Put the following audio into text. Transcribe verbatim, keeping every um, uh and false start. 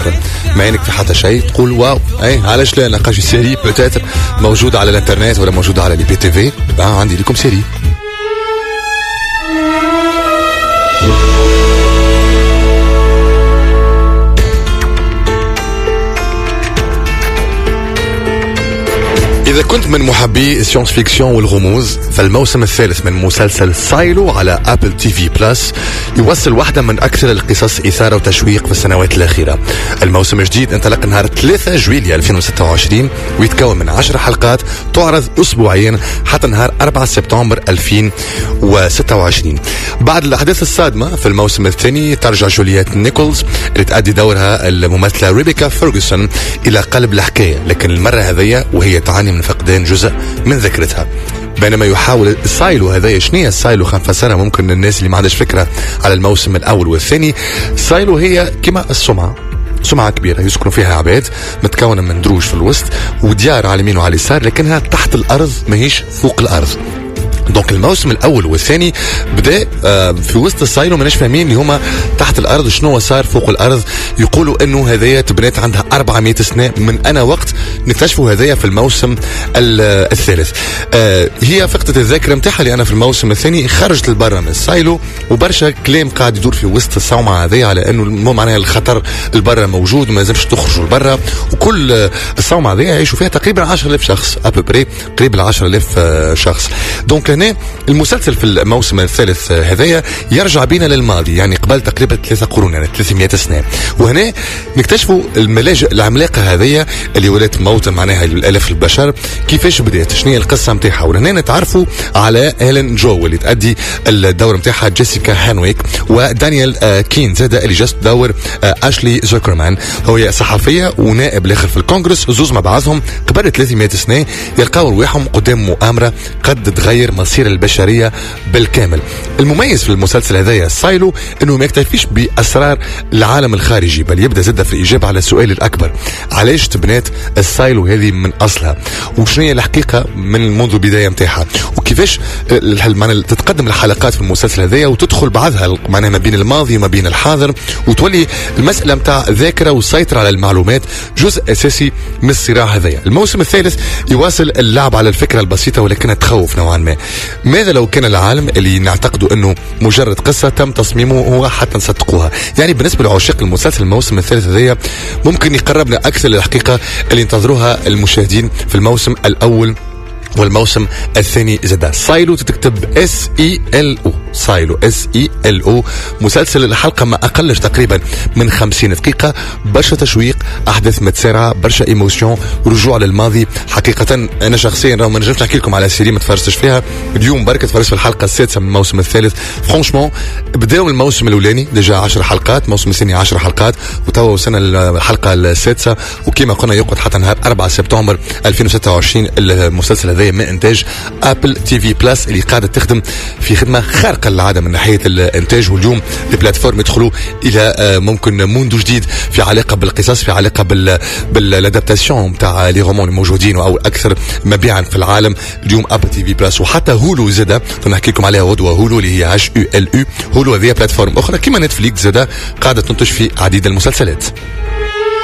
ما عينك في حتى شيء تقول واو اي علاش لا نلقاش سيري بوتيتر موجوده على الانترنت ولا موجوده على لي بي تي في. عندي لكم سيري. إذا كنت من محبي السيونس فيكسيون والغموض فالموسم الثالث من مسلسل سايلو على أبل تي في بلس يوصل واحدة من أكثر القصص إثارة وتشويق في السنوات الأخيرة. الموسم الجديد انطلق نهار ثلاثة جويلية ألفين وستة وعشرين ويتكون من عشر حلقات تعرض أسبوعيا حتى نهار أربعة سبتمبر ألفين وستة وعشرين. بعد الأحداث الصادمة في الموسم الثاني ترجع جولييت نيكولز اللي تأدي دورها الممثلة ريبيكا فيرغسون إلى قلب الحكاية، لكن المرة هذية وهي تعاني من فقدان جزء من ذاكرتها. بينما يحاول السايلو هذا شنية السايلو خلينا نفسرها ممكن الناس اللي ما عندهاش فكرة على الموسم الأول والثاني. سايلو هي كما السمعة، سمعة كبيرة يسكن فيها عباد متكونة من دروج في الوسط وديار على اليمين وعلى اليسار لكنها تحت الأرض ماهيش فوق الأرض. دونك الموسم الاول والثاني بدا آه في وسط السايلو ماناش فاهمين اللي هما تحت الارض شنو صار فوق الارض. يقولوا انه هذايا تبنات عندها أربعمائة سنه من انا وقت نكتشفوا هذايا في الموسم الثالث. آه هي فقدت الذاكره نتاعها لان في الموسم الثاني خرجت لبرا من السايلو وبرشا كلام قاعد يدور في وسط الصومعه هذايا على انه معناها الخطر البرا موجود وما لازمش تخرجوا لبرا. وكل آه الصومعه هذيا يعيشوا فيها تقريبا عشرة آلاف شخص ابوبري قريب ل عشرة آلاف آه شخص. دونك هنا المسلسل في الموسم الثالث هذايا يرجع بينا للماضي يعني قبل تقريبا ثلاثة قرون يعني ثلاثمائة سنة. وهنا نكتشفوا الملاجئ العملاقة هذيا اللي ولات موتا معناها الألف البشر كيفاش بدات شنو هي القصة نتاعها. وهنا نتعرفوا على هيلين جو اللي تأدي الدور نتاعها جيسيكا هانويك ودانيال آه كين زادا اللي جست دور آه أشلي زوكرمان. هي صحفية ونائب الاخر في الكونغرس زوز مع بعضهم قبل ثلاثمائة سنة يلقاو رواحهم قدام مؤامرة قد تغير مصير البشرية بالكامل. المميز في المسلسل هذايا سايلو انه ما يكتفيش باسرار العالم الخارجي بل يبدا زاد في الاجابه على السؤال الاكبر علاش تبنات السايلو هذه من اصلها وشنو هي الحقيقه من منذ البدايه نتاعها وكيفاش تتقدم الحلقات في المسلسل هذايا وتدخل بعضها معناها ما بين الماضي وما بين الحاضر وتولي المساله نتاع ذاكره والسيطره على المعلومات جزء اساسي من الصراع هذايا. الموسم الثالث يواصل اللعب على الفكره البسيطه ولكنها تخوف نوعا ما. ماذا لو كان العالم اللي نعتقدوا انه مجرد قصه تم تصميمه هو حتى نصدقوها؟ يعني بالنسبه لعشاق المسلسل الموسم الثالث هذايا ممكن يقربنا اكثر للحقيقه اللي ينتظروها المشاهدين في الموسم الاول والموسم الثاني زاد. سايلو تكتب اس اي ال او سايلو اس اي ال او. مسلسل الحلقه ما اقلش تقريبا من خمسين دقيقه برشا تشويق احداث متسارعه برشا ايموشن رجوع للماضي. حقيقه انا شخصيا راه ما نجمش نحكي لكم على سيري ما تفرجتش فيها اليوم بركه تفرجت في الحلقه السادسه من الموسم الثالث. فرانشمون بداوا من الموسم الاولاني ديجا عشر حلقات الموسم الثاني عشر حلقات وتوا وصلنا الحلقه السادسه وكما قلنا يقعد حتى نهار أربعة سبتمبر ألفين وستة وعشرين المسلسل هذا من انتاج ابل تي في بلس اللي قاعده تخدم في خدمه خارقه للعاده من ناحيه الانتاج. واليوم البلاتفورم يدخلوا الى ممكن موندو جديد في علاقه بالقصص في علاقه بال بالادابتاسيون نتاع لي رومون الموجودين او الاكثر مبيعا في العالم. اليوم ابل تي في بلس وحتى هولو زاده نحكي لكم عليها غدوه هولو اللي هي اتش يو ال يو هولو هذه بلاتفورم اخرى كما نتفليكس زاده قاعده تنتج في عديد المسلسلات.